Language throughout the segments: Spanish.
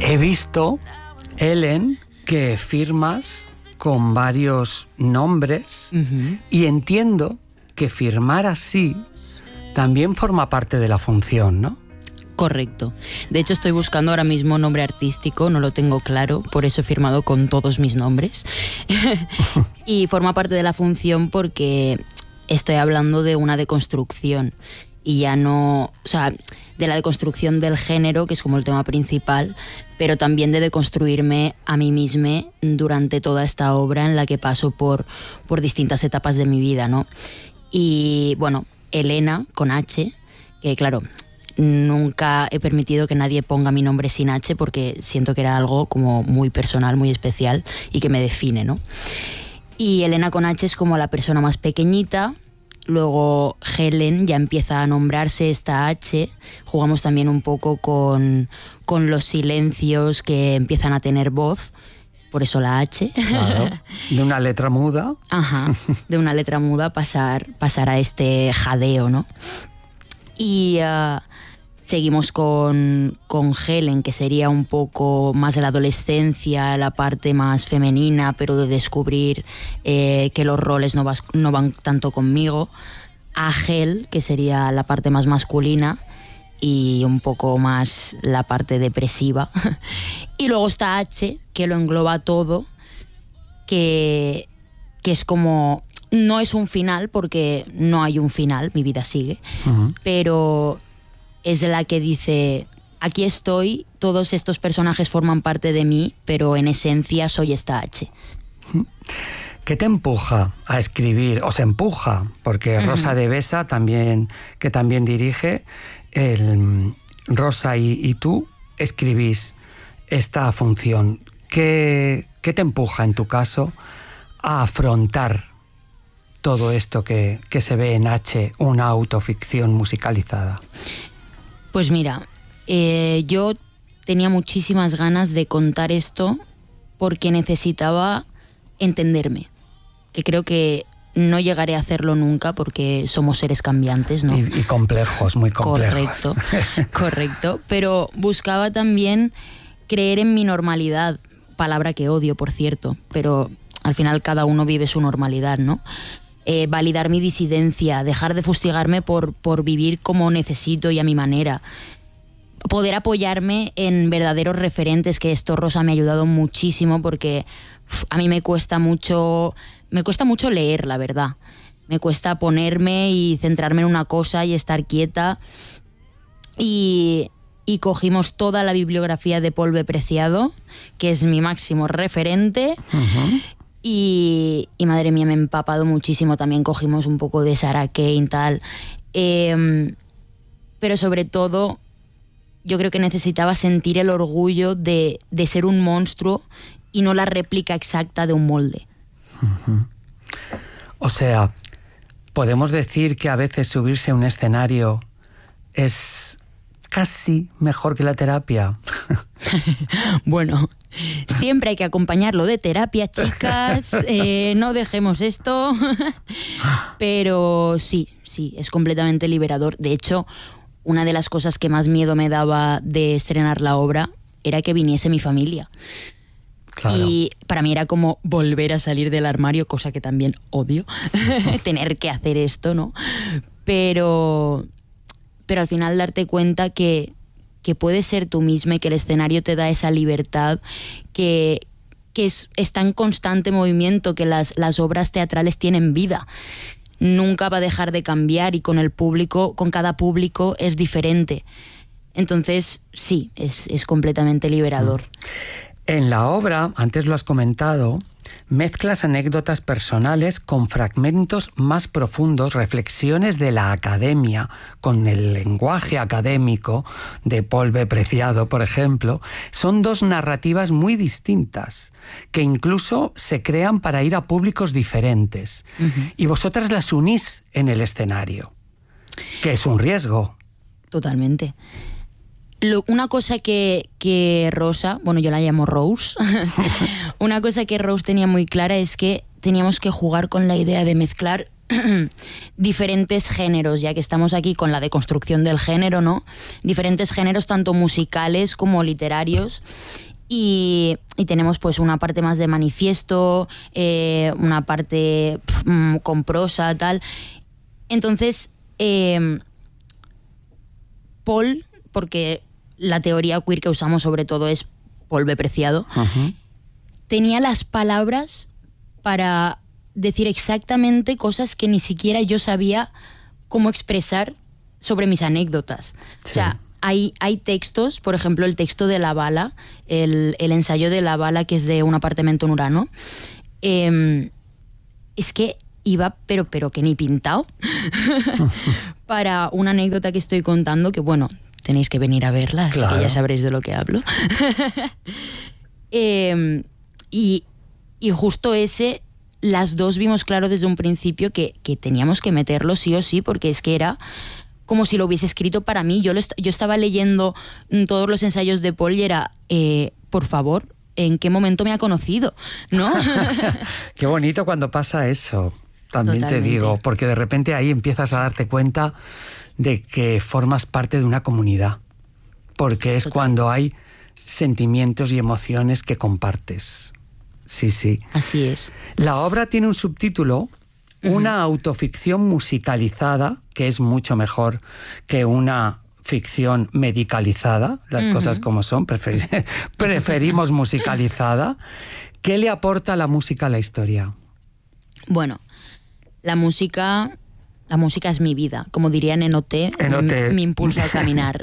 he visto, Ellen, que firmas con varios nombres y entiendo que firmar así también forma parte de la función, ¿no? Correcto. De hecho, estoy buscando ahora mismo nombre artístico, no lo tengo claro, por eso he firmado con todos mis nombres. Y forma parte de la función porque estoy hablando de una deconstrucción y ya no, o sea, de la deconstrucción del género, que es como el tema principal, pero también de deconstruirme a mí misma durante toda esta obra en la que paso por distintas etapas de mi vida, ¿no? Y bueno, Elena con H, que claro, nunca he permitido que nadie ponga mi nombre sin H porque siento que era algo como muy personal, muy especial y que me define, ¿no? Y Elena con H es como la persona más pequeñita. Luego Helen ya empieza a nombrarse esta H. Jugamos también un poco con los silencios que empiezan a tener voz. Por eso la H. Claro, de una letra muda. Ajá, de una letra muda pasar a este jadeo, ¿no? Y seguimos con Helen, que sería un poco más de la adolescencia, la parte más femenina, pero de descubrir que los roles no van tanto conmigo. A Hel, que sería la parte más masculina y un poco más la parte depresiva. Y luego está H, que lo engloba todo, que es como... No es un final, porque no hay un final, mi vida sigue, pero es la que dice, aquí estoy, todos estos personajes forman parte de mí, pero en esencia soy esta H. ¿Qué te empuja a escribir? ¿O se empuja? Porque Rosa de Besa, que también dirige, Rosa y tú escribís esta función. ¿Qué te empuja, en tu caso, a afrontar todo esto que se ve en H, una autoficción musicalizada? Pues mira, yo tenía muchísimas ganas de contar esto porque necesitaba entenderme, que creo que no llegaré a hacerlo nunca porque somos seres cambiantes, ¿no? Y complejos, muy complejos. Correcto, pero buscaba también creer en mi normalidad, palabra que odio, por cierto, pero al final cada uno vive su normalidad, ¿no? Validar mi disidencia, dejar de fustigarme por vivir como necesito y a mi manera. Poder apoyarme en verdaderos referentes, que esto, Rosa, me ha ayudado muchísimo porque a mí me cuesta mucho leer, la verdad. Me cuesta ponerme y centrarme en una cosa y estar quieta. Y cogimos toda la bibliografía de Polve Preciado, que es mi máximo referente. Y madre mía, me he empapado muchísimo. También cogimos un poco de Sarah Kane, tal. Pero sobre todo, yo creo que necesitaba sentir el orgullo de ser un monstruo y no la réplica exacta de un molde. O sea, podemos decir que a veces subirse a un escenario es casi mejor que la terapia. Bueno, siempre hay que acompañarlo de terapia, chicas. No dejemos esto. Pero sí, es completamente liberador. De hecho, una de las cosas que más miedo me daba de estrenar la obra era que viniese mi familia. Claro. Y para mí era como volver a salir del armario, cosa que también odio, tener que hacer esto, ¿no? Pero al final darte cuenta que puedes ser tú misma y que el escenario te da esa libertad, que está en constante movimiento, que las obras teatrales tienen vida. Nunca va a dejar de cambiar y con el público, con cada público es diferente. Entonces, sí, es completamente liberador. En la obra, antes lo has comentado, mezclas anécdotas personales con fragmentos más profundos, reflexiones de la academia, con el lenguaje académico de Polve Preciado, por ejemplo. Son dos narrativas muy distintas, que incluso se crean para ir a públicos diferentes. Y vosotras las unís en el escenario, que es un riesgo. Totalmente. Una cosa que Rosa, bueno, yo la llamo Rose, una cosa que Rose tenía muy clara es que teníamos que jugar con la idea de mezclar diferentes géneros, ya que estamos aquí con la deconstrucción del género, ¿no? Diferentes géneros, tanto musicales como literarios. Y tenemos pues una parte más de manifiesto, una parte con prosa, tal. Entonces, Paul, porque la teoría queer que usamos sobre todo es Paul B. Preciado, tenía las palabras para decir exactamente cosas que ni siquiera yo sabía cómo expresar sobre mis anécdotas. Sí. O sea, hay textos, por ejemplo, el texto de La Bala, el ensayo de La Bala, que es de un apartamento en Urano, es que iba, pero que ni pintado, para una anécdota que estoy contando, que bueno, tenéis que venir a verla, así que ya sabréis de lo que hablo. Y justo ese, las dos vimos claro desde un principio que teníamos que meterlo sí o sí, porque es que era como si lo hubiese escrito para mí. Yo estaba leyendo todos los ensayos de Paul y era, por favor, ¿en qué momento me ha conocido? ¿No? Qué bonito cuando pasa eso, también totalmente. Te digo, porque de repente ahí empiezas a darte cuenta de que formas parte de una comunidad, porque es cuando hay sentimientos y emociones que compartes. Sí, sí. Así es. La obra tiene un subtítulo, una autoficción musicalizada, que es mucho mejor que una ficción medicalizada, las cosas como son, preferimos musicalizada. ¿Qué le aporta la música a la historia? Bueno, la música es mi vida, como dirían en OT, me impulsa a caminar.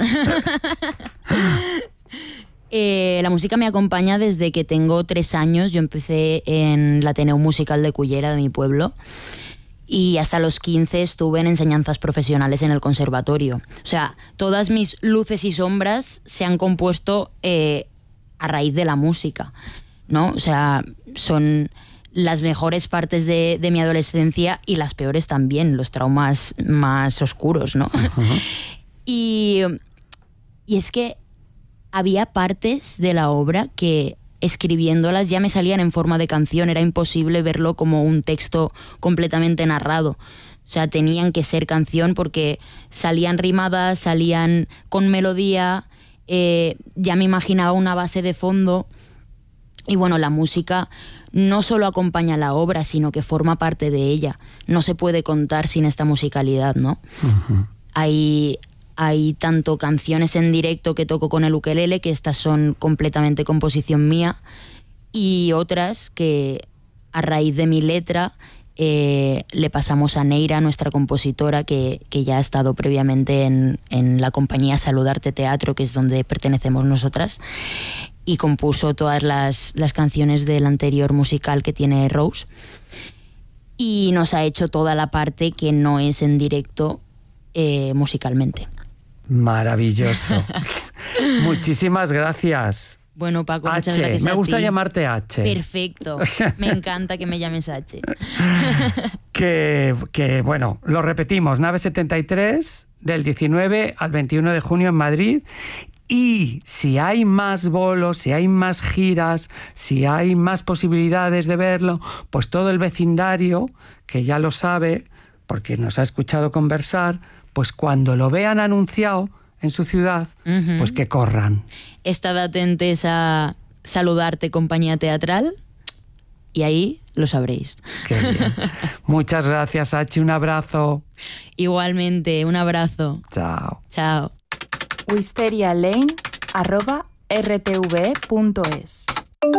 La música me acompaña desde que tengo 3 años. Yo empecé en el Ateneo Musical de Cullera, de mi pueblo, y hasta los 15 estuve en enseñanzas profesionales en el conservatorio. O sea, todas mis luces y sombras se han compuesto a raíz de la música, ¿no? O sea, son las mejores partes de mi adolescencia y las peores también, los traumas más oscuros, ¿no? Y es que había partes de la obra que, escribiéndolas, ya me salían en forma de canción. Era imposible verlo como un texto completamente narrado. O sea, tenían que ser canción porque salían rimadas, salían con melodía, ya me imaginaba una base de fondo. Y bueno, la música no solo acompaña la obra, sino que forma parte de ella. No se puede contar sin esta musicalidad, ¿no? Hay tanto canciones en directo que toco con el ukelele, que estas son completamente composición mía, y otras que a raíz de mi letra le pasamos a Neira, nuestra compositora, que ya ha estado previamente en la compañía Saludarte Teatro, que es donde pertenecemos nosotras, y compuso todas las canciones del anterior musical que tiene Rose, y nos ha hecho toda la parte que no es en directo musicalmente. Maravilloso. Muchísimas gracias. Bueno, Paco, muchas gracias. Me gusta llamarte H. Perfecto. Me encanta que me llames H. que bueno, lo repetimos, Nave 73, del 19 al 21 de junio en Madrid. Y si hay más bolos, si hay más giras, si hay más posibilidades de verlo, pues todo el vecindario, que ya lo sabe, porque nos ha escuchado conversar, pues cuando lo vean anunciado en su ciudad, pues que corran. Estad atentos a Saludarte Compañía Teatral y ahí lo sabréis. Qué bien. Muchas gracias, Hachi. Un abrazo. Igualmente, un abrazo. Chao. Chao. wisterialane@rtv.es.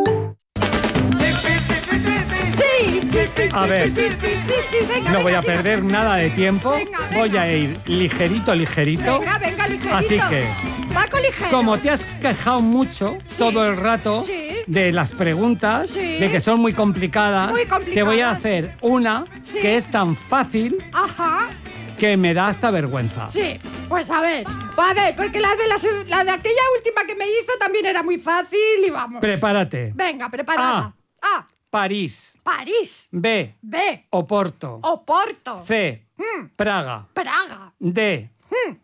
A ver, no voy a perder nada de tiempo. Voy a ir ligerito. Venga, ligerito. Así que, Paco ligero. como te has quejado mucho todo el rato de las preguntas, de que son muy complicadas, te voy a hacer una que es tan fácil que me da hasta vergüenza. Sí, pues a ver, porque la de aquella última que me hizo también era muy fácil y vamos. Prepárate. Venga, preparada. A. París. B. Oporto. C. Praga. D.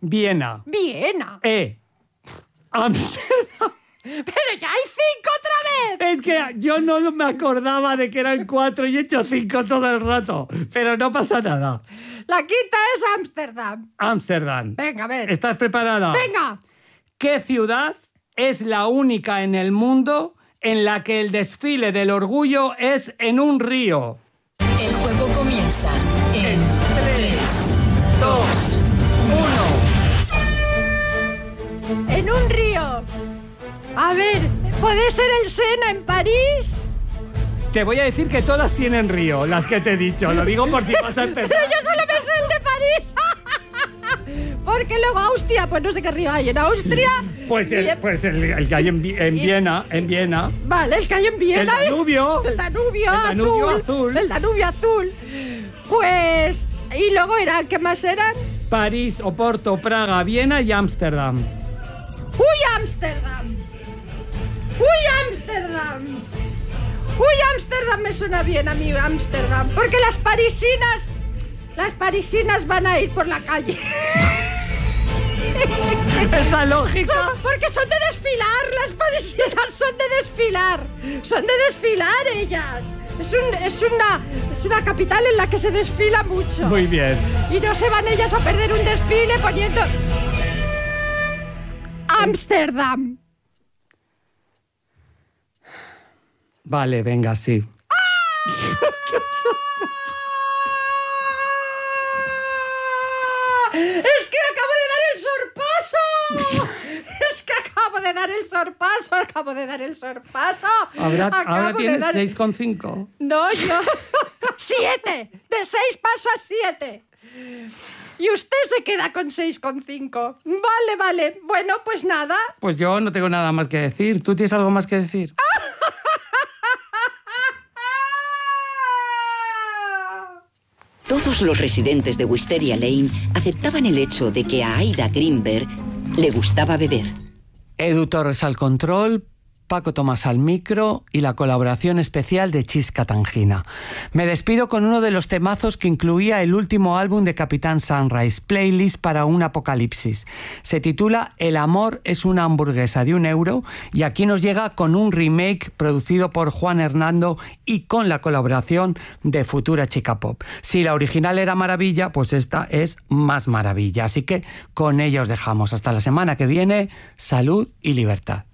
Viena. E. Ámsterdam. Pero ya hay 5 otra vez. vez! Es que yo no me acordaba de que eran 4 y he hecho 5 todo el rato. Pero no pasa nada. La quinta es Ámsterdam. Ámsterdam. Venga, a ver. ¿Estás preparada? Venga. ¿Qué ciudad es la única en el mundo en la que el desfile del orgullo es en un río? El juego comienza en 3, 2, 1. En un río. A ver, ¿puede ser el Sena en París? Te voy a decir que todas tienen río, las que te he dicho. Lo digo por si vas a empezar. Pero yo solo me sé el de París. Porque luego Austria, pues no sé qué río hay en Austria. Pues el que hay en Viena. Vale, el que hay en Viena. El Danubio. El Danubio azul. El Danubio azul. Pues... Y luego era, ¿qué más eran? París, Oporto, Praga, Viena y Ámsterdam. ¡Uy, Ámsterdam! ¡Uy, Ámsterdam! ¡Uy, Ámsterdam! Me suena bien a mí, Ámsterdam. Porque las parisinas van a ir por la calle. Esa lógica. Porque son de desfilar, las parisinas son de desfilar. Son de desfilar ellas. Es una capital en la que se desfila mucho. Muy bien. Y no se van ellas a perder un desfile poniendo... Ámsterdam. Vale, venga, sí. ¡Es que acabo de dar el sorpaso! Ahora tienes 6,5. No, yo... 7. De 6 paso a 7. Y usted se queda con 6,5. Vale. Bueno, pues nada. Pues yo no tengo nada más que decir. ¿Tú tienes algo más que decir? Todos los residentes de Wisteria Lane aceptaban el hecho de que a Aida Greenberg le gustaba beber. Edu Torres al control, Paco Tomás al micro y la colaboración especial de Chisca Tangina. Me despido con uno de los temazos que incluía el último álbum de Capitán Sunrise, Playlist para un Apocalipsis. Se titula El amor es una hamburguesa de €1 y aquí nos llega con un remake producido por Juan Hernando y con la colaboración de Futura Chica Pop. Si la original era maravilla, pues esta es más maravilla. Así que con ello os dejamos. Hasta la semana que viene. Salud y libertad.